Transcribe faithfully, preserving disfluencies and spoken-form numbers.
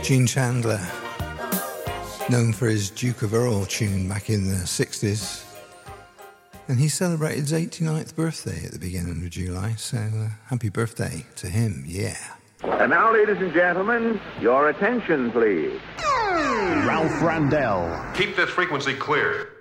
Gene Chandler, known for his Duke of Earl tune back in the sixties. And he celebrated his eighty-ninth birthday at the beginning of July, so uh, happy birthday to him, yeah. And now, ladies and gentlemen, your attention, please. Ralph Randell. Keep this frequency clear.